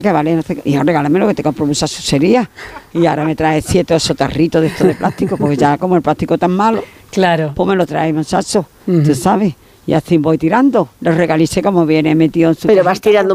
que vale, no sé qué. Hijo, regálamelo que te compro mucha chuchería. Y ahora me trae 7 o 8 tarritos de estos de plástico, porque ya como el plástico tan malo, Claro. pues me lo trae, muchacho, tú sabes. Y así voy tirando. Los regalices como viene metido en su Pero vas cajita. tirando